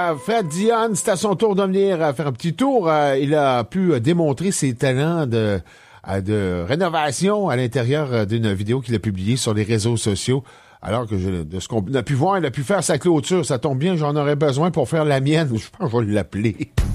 Fred Dionne, c'est à son tour de venir faire un petit tour. Il a pu démontrer ses talents de rénovation à l'intérieur d'une vidéo qu'il a publiée sur les réseaux sociaux. Alors que de ce qu'on a pu voir, il a pu faire sa clôture. Ça tombe bien, j'en aurais besoin pour faire la mienne. Je pense que je vais l'appeler.